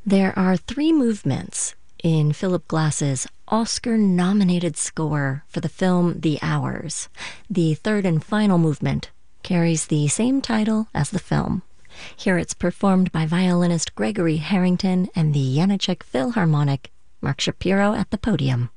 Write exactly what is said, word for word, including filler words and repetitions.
There are three movements in Philip Glass's Oscar-nominated score for the film The Hours. The third and final movement carries the same title as the film. Here it's performed by violinist Gregory Harrington and the Janacek Philharmonic. Mark Shapiro at the podium.